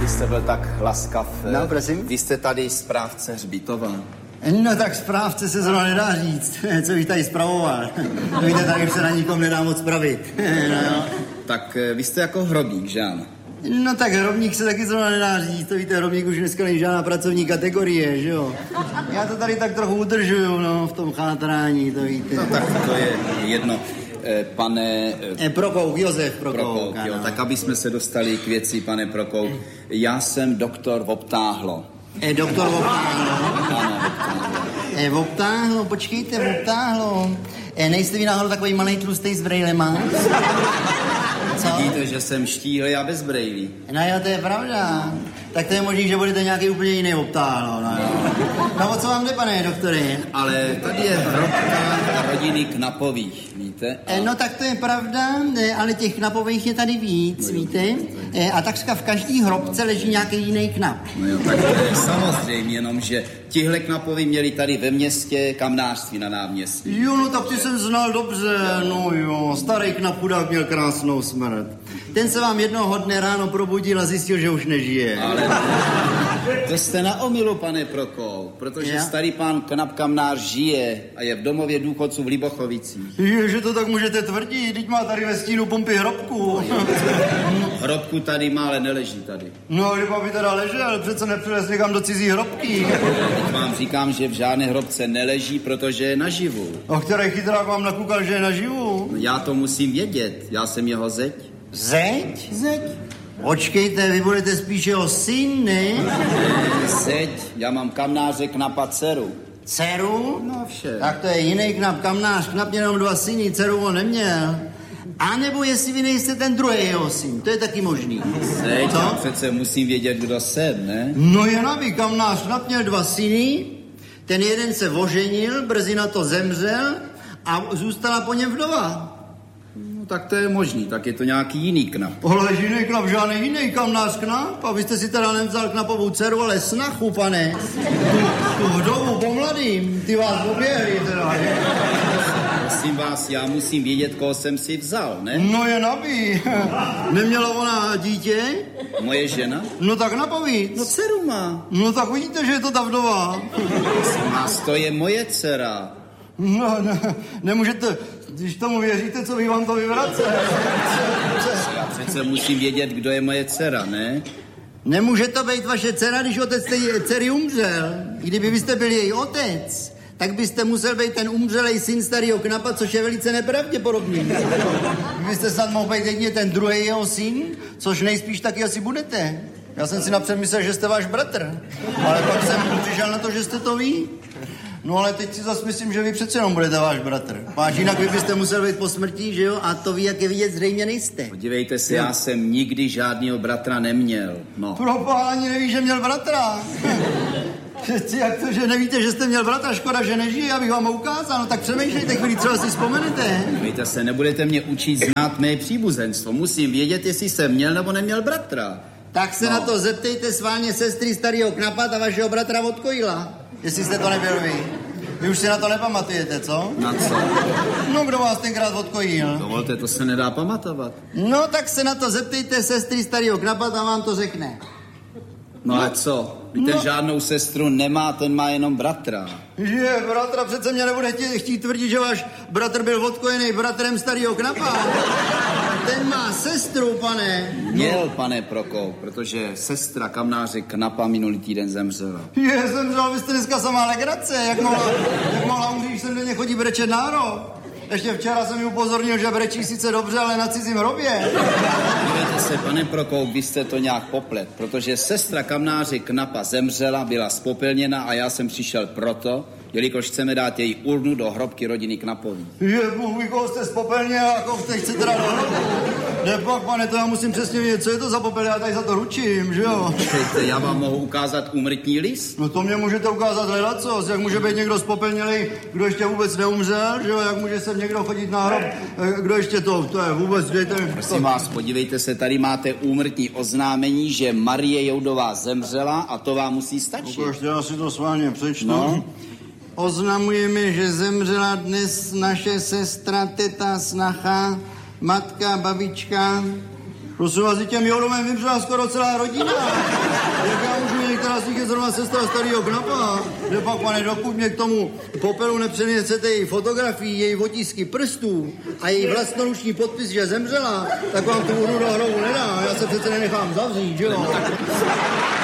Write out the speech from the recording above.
Kdybyste byl tak laskav. No, prosím. Vy jste tady správce hřbitova. No tak správce se zrovna nedá říct, co bych tady spravoval. Víte, tady se na nikom nedá moc spravit. No. Tak vy jste jako hrobník, že ano? No tak hrobník se taky zrovna nedá říct, to víte, hrobník už dneska není žádná pracovní kategorie, že jo. Já to tady tak trochu udržuju, no, v tom chátrání, to víte. No tak to je jedno. Pane... Prokouk, Josef Prokouk, jo, tak aby jsme se dostali k věci, pane Prokouk. Já jsem doktor Voptáhlo. Doktor Voptáhlo? Ano, Voptáhlo. Voptáhlo, počkejte, Voptáhlo. Nejste vy náhodou takový malej tlustej s brejlema? Co? Vidíte, že jsem štíhlý a bez brejlí. No jo, to je pravda. Tak to je možný, že budete nějaký úplně jiný Voptáhlo, no jo. No o co vám jde, pane doktore? Ale tady je hrobka rodiny Knapových, víte? No tak to je pravda, ale těch Knapových je tady víc, víte? A takřka v každý hrobce leží nějaký jiný Knap. No jo, tak to je samozřejmě, jenom že tihle Knapovi měli tady ve městě kamnářství na náměstí. Jo, no tak ty jsem znal dobře, no jo, starý Knap chudák měl krásnou smrt. Ten se vám jednoho dne ráno probudil a zjistil, že už nežije. Ale to jste na omylu, pane Prokouk, protože starý pán Knap kamnář žije a je v domově důchodců v Libochovicích. Že to tak můžete tvrdit, teď má tady ve stínu pumpy hrobku. Hrobku tady má, ale neleží tady. No, kdyby by teda ležel, přece nepřines někam do cizí hrobky. Teď vám říkám, že v žádné hrobce neleží, protože je naživu. A který chytrák vám nakukal, že je naživu? No, já to musím vědět, já jsem jeho zeď. Zeď? Zeď? Počkejte, vy budete spíš jeho syn, ne? Zeď, já mám kamnáře Knapa dceru. Dceru? No vše. Tak to je jiný Knap, kamnář. Knap měl jenom 2 syny, dceru on neměl. A nebo jestli vy nejste ten druhý jeho syn, to je taky možný. Zeď, já přece musím vědět, kdo jsem, ne? No jen aby kamnář Knap měl 2 syny, ten jeden se oženil, brzy na to zemřel a zůstala po něm vdova. No tak to je možný, tak je to nějaký jiný Knap. Ale jiný Knap, žádný jiný kamnář Knap. A vy jste si teda nevzal Knapovou dceru, ale snachu, pane. Tu vdovu po mladým, ty vás oběhli teda, že? Prosím vás, já musím vědět, koho jsem si vzal, ne? No je nabí. Neměla ona dítě? Moje žena? No tak napovíc. No dceru má. No tak vidíte, že je to ta vdova. Prosím vás, to je moje dcera. No, nemůžete, když tomu věříte, co by vám to vyvrace. Já přece musím vědět, kdo je moje dcera, ne? Nemůže to být vaše dcera, když otec té dcery umřel. Kdyby vy jste byl její otec, tak byste musel být ten umřelej syn starého Knapa, což je velice nepravděpodobný. Vy byste snad mohl být jedině ten druhý jeho syn, což nejspíš taky asi budete. Já jsem si napřed myslel, že jste váš bratr, ale pak jsem přišel na to, že jste to ví. No ale teď si zase myslím, že vy přece jenom budete váš bratr. Váš jinak vy byste musel být po smrti, že jo? A to vy, jak je vidět, zřejmě nejste. Podívejte se, já jsem nikdy žádného bratra neměl, no. Propál ani neví, že měl bratra. Jak to, že nevíte, že jste měl bratra, škoda, že nežije, abych vám ho ukázal, no tak přemýšlejte chvíli, třeba si vzpomenete. Víte se, nebudete mě učit znát mé příbuzenstvo, musím vědět, jestli jsem měl nebo neměl bratra. Tak se na to zeptejte sválně sestry starého Knapa a vašeho bratra od Kojila, jestli jste to nebyl vy. Vy už si na to nepamatujete, co? Na co? No, kdo vás tenkrát odkojil? Dovolte, to se nedá pamatovat. No, tak se na to zeptejte sestry starého Knapa a vám to řekne. No a co? Ten žádnou sestru nemá, ten má jenom bratra. Že bratra přece mě nebude chtít tvrdit, že váš bratr byl odkojený bratrem starého Knapa. Ten má sestru, pane. Měl, pane Prokouk, protože sestra kamnáře Knapa minulý týden zemřela. Zemřela, vy jste dneska samá legrace. Jak mohla umřít, když jsem denně chodí brečet náro. Ještě včera jsem mi upozornil, že brečí sice dobře, ale na cizím hrobě. Dívejte se, pane Prokouk, vy jste to nějak poplet, protože sestra kamnáře Knapa zemřela, byla spopelněna a já jsem přišel proto, jelikož chceme dát její urnu do hrobky rodiny Knapových. Bůh, koho jste spopelněl, jako chcete teda do hrobu. Nepak, pane, to já musím přesně vědět, co je to za popel, já tady za to ručím, že jo? Počkejte, já vám mohu ukázat úmrtní list? No to mě můžete ukázat hledacos, jak může být někdo spopelnělej, kdo ještě vůbec neumřel, že jo? Jak může sem někdo chodit na hrob, kdo ještě to je vůbec, dejte mi. Prosím vás, podívejte se, tady máte úmrtní oznámení, že Marie Joudová zemřela a to vám musí stačit. Ukažte, já si to sválně přečtu. No. Oznamujeme, že zemřela dnes naše sestra, teta, snacha, matka, babička Prosím vás, těm Jouromem vymřela skoro celá rodina. Jak já můžu vědět, která z nich je zrovna sestra starýho Knapa? Že pak, pane, dokud mě k tomu popelu nepřenesete její fotografii, její otisky prstů a její vlastnoruční podpis, že zemřela, tak vám tu urnu do hrobu nedá. Já se přece nenechám zavřít, že jo?